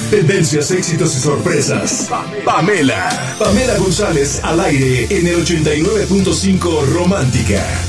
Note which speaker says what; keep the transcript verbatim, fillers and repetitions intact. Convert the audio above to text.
Speaker 1: Tendencias, éxitos y sorpresas. Pamela. Pamela González al aire en el ochenta y nueve punto cinco Romántica.